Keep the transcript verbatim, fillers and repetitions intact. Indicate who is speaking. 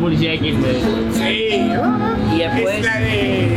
Speaker 1: publicidad de Kirchner.
Speaker 2: Sí.
Speaker 3: Y después-
Speaker 2: Es la de